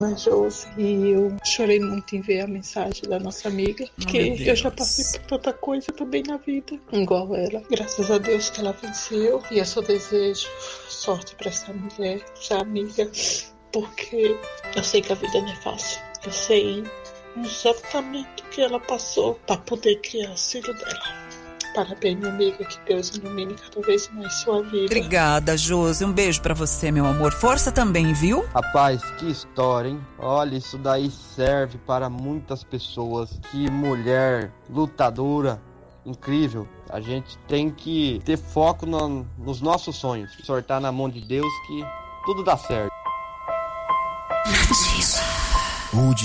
Josi, e eu chorei muito em ver a mensagem da nossa amiga, porque eu já passei por tanta coisa também na vida, igual ela. Graças a Deus que ela venceu, e eu só desejo sorte pra essa mulher, essa amiga, porque eu sei que a vida não é fácil. Eu sei exatamente o que ela passou para poder criar o filho dela. Parabéns, minha amiga, que Deus ilumine cada vez mais sua vida. Obrigada, Josi. Um beijo pra você, meu amor. Força também, viu? Rapaz, que história, hein? Olha, isso daí serve para muitas pessoas. Que mulher lutadora, incrível. A gente tem que ter foco nos nossos sonhos. Sortar na mão de Deus que tudo dá certo.